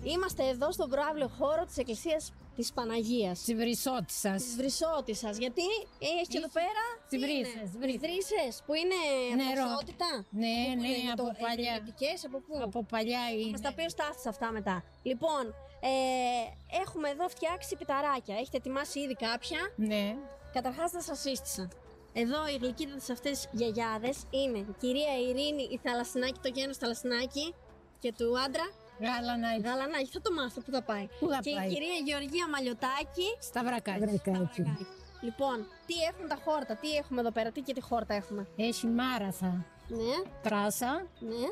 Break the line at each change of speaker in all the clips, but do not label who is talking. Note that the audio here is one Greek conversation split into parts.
Είμαστε εδώ στον προαύλιο χώρο της Εκκλησίας της Παναγίας.
Της Βρυσότισσας.
Της Βρυσότισσας. Γιατί έχει εδώ πέρα.
Τις βρύσες.
Που είναι
νερό.
ποσότητα.
Ναι, από παλιά.
Από πού?
Από παλιά είναι.
Μας τα πει ο Στάθης αυτά μετά. Λοιπόν, έχουμε εδώ φτιάξει πιταράκια. Έχετε ετοιμάσει ήδη κάποια.
Ναι.
Καταρχάς θα σας σύστησα. Εδώ οι γλυκύτατες αυτές γιαγιάδες είναι η κυρία Ειρήνη η Θαλασσινάκη, το γένος Θαλασσινάκη και του άντρα. Γαλανάκη, θα το μάθω που θα πάει. Και η κυρία Γεωργία Μαλιωτάκη.
Σταυρακάκι.
Λοιπόν, τι έχουν τα χόρτα, τι έχουμε εδώ πέρα, τι και τι χόρτα έχουμε.
Έχει μάραθα.
Ναι.
Τράσα.
Ναι.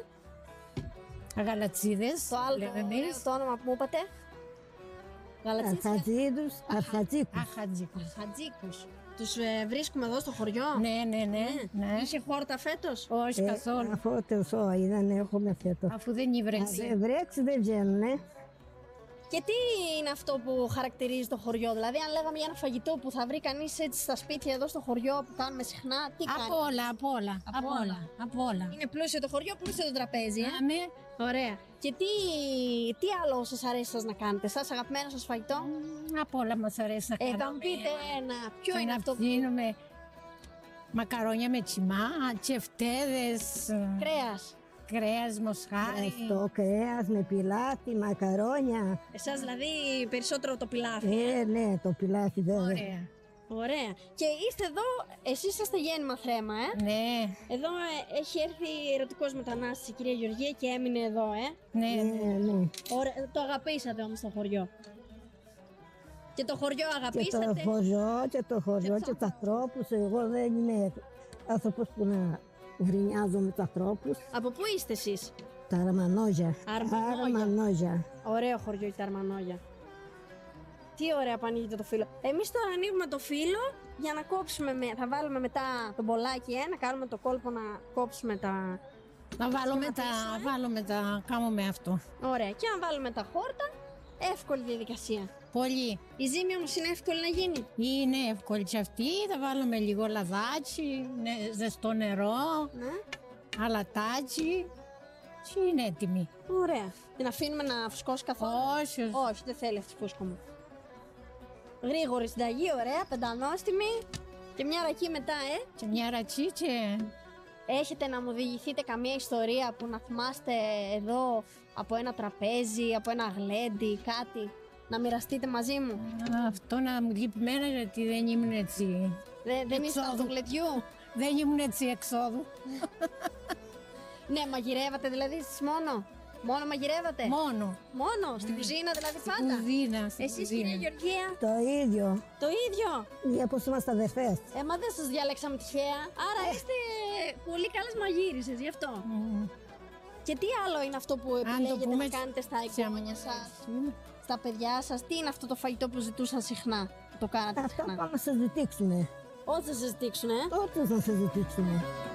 Αγαλατσίδες.
Το άλλο το όνομα που μου είπατε.
Αρχατζίδους,
Αχατζίκους. Τους βρίσκουμε εδώ στο χωριό.
Ναι.
Είχε χόρτα φέτος?
Όχι καθόλου.
Φώτος, όχι, δεν έχουμε φέτος.
Αφού δεν υβρέξει.
Βρέξει δεν βγαίνουνε.
Και τι είναι αυτό που χαρακτηρίζει το χωριό, δηλαδή αν λέγαμε για ένα φαγητό που θα βρει κανείς έτσι στα σπίτια εδώ στο χωριό που κάνουμε συχνά, τι κάνει?
Από όλα.
Είναι πλούσιο το χωριό, πλούσιο το τραπέζι.
Ναι.
Ωραία. Και τι άλλο σας αρέσει σας να κάνετε, σας αγαπημένο σας φαγητό?
Από όλα μας αρέσει να κάνουμε.
Θα μου πείτε ένα, ποιο είναι αυτό που...
Δίνουμε μακαρόνια με τσιμά, τσεφτέδες. Κρέας, μοσχάρι.
Το κρέας με πιλάτι, μακαρόνια.
Εσάς δηλαδή περισσότερο το πιλάφι.
Ναι, το πιλάτι βέβαια.
Ωραία. Και είστε εδώ, εσείς είσαστε γέννημα Θρέμα,
Ναι.
Εδώ έχει έρθει ερωτικός μετανάστης η κυρία Γεωργία και έμεινε εδώ,
Ναι.
Ωραία. Το αγαπήσατε όμως το χωριό. Και το χωριό αγαπήσατε.
Και το χωριό και τους ανθρώπους. Εγώ δεν είμαι άνθρωπος που να γρινιάζω με τους ανθρώπους.
Από πού είστε εσείς?
Τα Αρμανόγια. Ωραίο
χωριό τα Αρμανόγια. Τι ωραία που ανοίγετε το φύλλο. Εμείς τώρα ανοίγουμε το φύλλο για να κόψουμε, θα βάλουμε μετά τον μπολάκι, να κάνουμε το κόλπο να κόψουμε τα...
Να βάλουμε τα, κάνουμε αυτό.
Ωραία, και αν βάλουμε τα χόρτα, εύκολη διαδικασία.
Πολύ.
Η ζύμη όμως είναι εύκολη να γίνει.
Είναι εύκολη και αυτή, θα βάλουμε λίγο λαδάκι, ζεστό νερό, αλατάκι και είναι έτοιμη.
Ωραία. Την αφήνουμε να φουσκώσει καθόλου? Όχι, δεν θέλει αυτή φούσκο μου. Γρήγορη συνταγή, ωραία, πεντανόστιμη και μια ρακή μετά,
Και μια ρακή και...
Έχετε να μου διηγηθείτε καμία ιστορία που να θυμάστε εδώ από ένα τραπέζι, από ένα γλέντι, κάτι, να μοιραστείτε μαζί μου?
Αυτό να μου λείπει μένα γιατί δεν ήμουν έτσι.
Δεν ήσασταν του γλεντιού?
Δεν ήμουν έτσι εξόδου.
Ναι, μαγειρεύατε δηλαδή εσείς μόνο? Μόνο μαγειρεύατε? Μόνο, στην κουζίνα δηλαδή πάντα? Εσείς κυρία Γεωργία?
Το ίδιο.
Το ίδιο?
Για πως είμαστε αδερφές.
Μα δεν σας διάλεξαμε τυχαία, άρα είστε πολύ καλές μαγείρισες γι' αυτό. Και τι άλλο είναι αυτό που επιλέγετε να κάνετε στα εγγόνια σας, στα παιδιά σας? Τι είναι αυτό το φαγητό που ζητούσαν συχνά, που το κάνατε συχνά?
Αυτό πάμε να συζητήσουμε.
Ό,τι θα συζητήσουν,
Ό,τι θα συζητήσουμε.